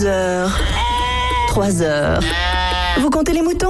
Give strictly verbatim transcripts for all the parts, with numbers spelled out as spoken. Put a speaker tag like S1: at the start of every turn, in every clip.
S1: heures, trois heures. Vous comptez les moutons ?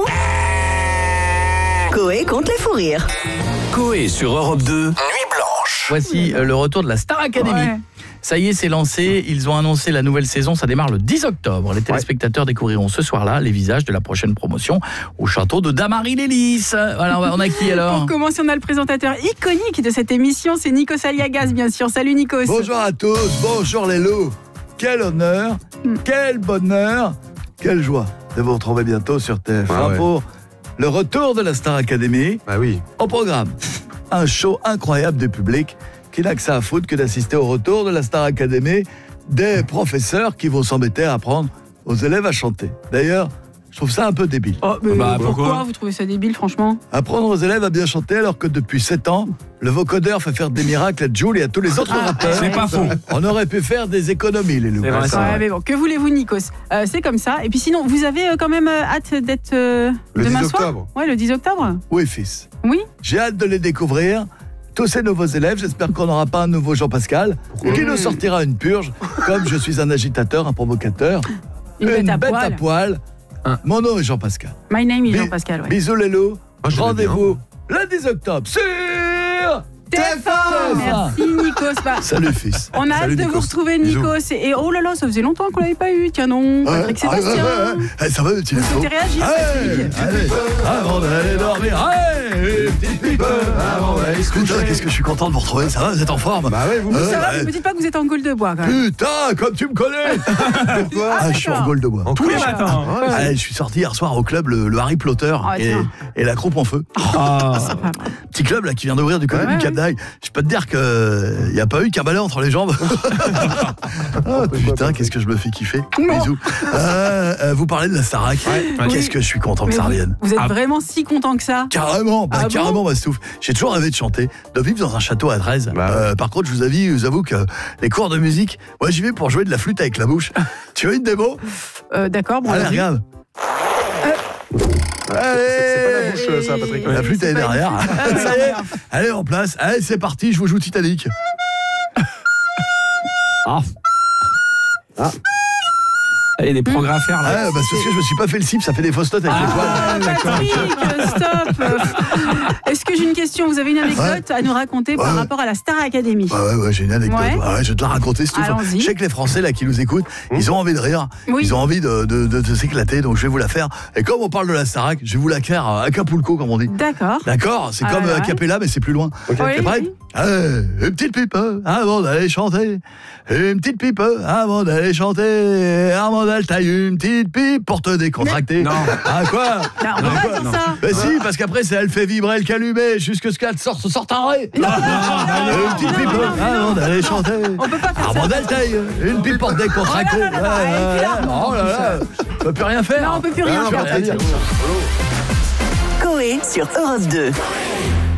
S1: Coé compte les fous rires.
S2: Coé sur Europe deux, Nuit Blanche.
S3: Voici euh, le retour de la Star Academy. Ouais. Ça y est, c'est lancé. Ils ont annoncé la nouvelle saison. Ça démarre le dix octobre. Les téléspectateurs ouais. découvriront ce soir-là les visages de la prochaine promotion au château de Damary-les-Lys. Voilà, on a qui alors ?
S4: Pour commencer, on a le présentateur iconique de cette émission. C'est Nikos Aliagas, bien sûr. Salut Nikos.
S5: Bonjour à tous. Bonjour les loups. Quel honneur, hmm. quel bonheur, quelle joie de vous retrouver bientôt sur T F un ah ouais. pour le retour de la Star Academy.
S6: Bah oui.
S5: Au programme, un show incroyable du public qui n'a que ça à foutre que d'assister au retour de la Star Academy, des professeurs qui vont s'embêter à apprendre aux élèves à chanter. D'ailleurs, je trouve ça un peu débile.
S4: Oh, mais bah, pourquoi, pourquoi vous trouvez ça débile, franchement ?
S5: Apprendre aux élèves à bien chanter alors que depuis sept ans, le vocodeur fait faire des miracles à Jul et à tous les autres ah, rappeurs.
S3: C'est pas faux.
S5: On aurait pu faire des économies, les loups.
S4: C'est vrai, ça. Ouais, mais bon, que voulez-vous, Nikos ? euh, C'est comme ça. Et puis sinon, vous avez euh, quand même euh, hâte d'être euh, demain soir ? Ouais, le dix octobre.
S5: Oui, fils.
S4: Oui.
S5: J'ai hâte de les découvrir. Tous ces nouveaux élèves, j'espère qu'on n'aura pas un nouveau Jean-Pascal mmh. qui nous sortira une purge, comme je suis un agitateur, un provocateur,
S4: une, une bête, à,
S5: bête
S4: poil.
S5: à poil. Hein. Mon nom est Jean-Pascal.
S4: My name is Jean-Pascal, ouais.
S5: Bisous les loups. Oh, rendez-vous le dix octobre sur
S4: T F un. Merci Nikos. Bah,
S5: salut fils.
S4: On a
S5: Salut,
S4: hâte de
S5: Nikos.
S4: vous retrouver Nikos. Et, et oh là là, ça faisait longtemps qu'on l'avait pas eu. Tiens non, Patrick
S5: ouais,
S4: Sébastien.
S5: Ouais, ouais, ouais. Hey, ça va, tu
S4: Vous réagir,
S5: Patrick. Allez, avant d'aller dormir. Hey, petite pipe, avant d'aller se coucher. Qu'est-ce que je suis content de vous retrouver. Ça va, vous êtes en forme ?
S6: Bah ouais, vous.
S4: Euh, ça va, vous me dites pas que vous êtes en gueule de bois quand même.
S5: Putain, comme tu me connais. Pourquoi ? Ah, je suis en gueule de bois.
S3: Tous les matins.
S5: Je suis sorti hier soir au club le, le Harry Potter oh, et, et la Croupe en feu.
S3: Ah.
S5: Petit club là qui vient d'ouvrir du côté ouais, du Cap d'Agde. Je peux te dire que il n'y a pas eu qu'un balai entre les jambes. Oh, putain, qu'est-ce que je me fais kiffer. Bisous. Euh, euh, vous parlez de la Starac. Ouais. Ouais. Qu'est-ce que je suis content mais que ça revienne.
S4: Vous êtes ah. vraiment si content que ça ?
S5: Carrément, bah, ah carrément, bon Mastouf. J'ai toujours rêvé de chanter, de vivre dans un château à Dresde. Bah, euh, par contre, je vous avoue, je vous avoue que les cours de musique, moi j'y vais pour jouer de la flûte avec la bouche. Tu veux une démo ?
S4: euh, D'accord, bon.
S5: Allez, regarde.
S6: Allez, c'est pas la bouche, ça, Patrick.
S5: La flûte est derrière. Ça y est. Allez, en place. Allez, c'est parti, je vous joue Titanic.
S3: Ah. Ah. Il y a des progrès à faire là.
S5: Ah, bah, parce que je me suis pas fait le cible, ça fait des fausses notes avec
S4: ah, les poils. Patrick, stop. Est-ce que j'ai une question ? Vous avez une anecdote ouais. à nous raconter ouais. par rapport à la Star Academy ?
S5: Ouais, ouais, ouais j'ai une anecdote. Ouais. Ouais, je vais te la raconter. Si
S4: Allons-y.
S5: Je sais que les Français là qui nous écoutent, mmh. ils ont envie de rire, oui. ils ont envie de, de, de, de s'éclater, donc je vais vous la faire. Et comme on parle de la Starac, je vais vous la faire à Acapulco, comme on dit.
S4: D'accord.
S5: D'accord, c'est ah, comme ouais. Acapella, mais c'est plus loin.
S4: Okay.
S5: Oui. T'es prête ? Allez, une petite pipe avant d'aller chanter. Une petite pipe avant d'aller chanter. Armandal taille une petite pipe pour te décontracter.
S4: Mais...
S5: Non. Ah quoi ?
S4: Non, on va pas dire ça.
S5: Mais si, parce qu'après, c'est elle fait vibrer le calumet jusque ce qu'elle sorte, sorte un ré.
S4: Non, non, non,
S5: une petite pipe avant d'aller chanter.
S4: On peut pas faire ça.
S5: Armandal taille une pipe pour te décontracter. Oh là là, on peut plus rien faire.
S4: Non, on peut plus rien faire.
S1: Coé sur Europe deux.